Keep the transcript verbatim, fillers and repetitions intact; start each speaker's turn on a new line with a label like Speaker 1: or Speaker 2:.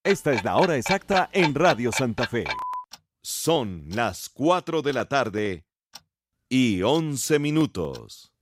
Speaker 1: Esta es la hora exacta en Radio Santa Fe. Son las cuatro de la tarde y once minutos.